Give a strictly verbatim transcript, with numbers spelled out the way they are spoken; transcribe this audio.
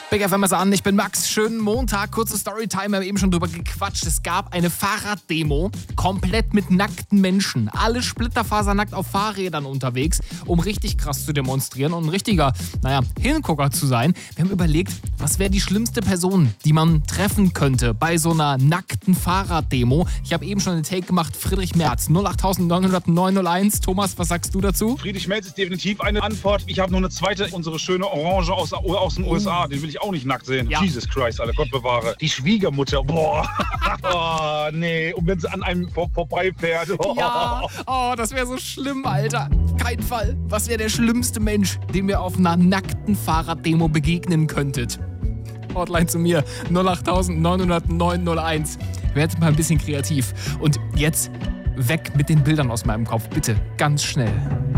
Big F M ist an, ich bin Max. Schönen Montag, kurze Storytime, wir haben eben schon drüber gequatscht. Es gab eine Fahrraddemo, komplett mit nackten Menschen. Alle splitterfasernackt auf Fahrrädern unterwegs, um richtig krass zu demonstrieren und ein richtiger, naja, Hingucker zu sein. Wir haben überlegt, was wäre die schlimmste Person, die man treffen könnte bei so einer nackten Fahrraddemo. Ich habe eben schon einen Take gemacht, Friedrich Merz, null acht neun null null neun null eins. Thomas, was sagst du dazu? Friedrich Merz ist definitiv eine Antwort. Ich habe noch eine zweite, unsere schöne Orange aus, aus den U S A, den will ich auch nicht nackt sehen. Ja. Jesus Christ, Alter, Gott bewahre. Die Schwiegermutter, boah. Oh, nee, und wenn sie an einem vor, vorbeifährt. Oh. Ja, oh, das wäre so schlimm, Alter. Kein Fall. Was wäre der schlimmste Mensch, dem ihr auf einer nackten Fahrraddemo begegnen könntet? Hotline zu mir, null acht neun null null neun null eins. Werdet mal ein bisschen kreativ. Und jetzt weg mit den Bildern aus meinem Kopf, bitte, ganz schnell.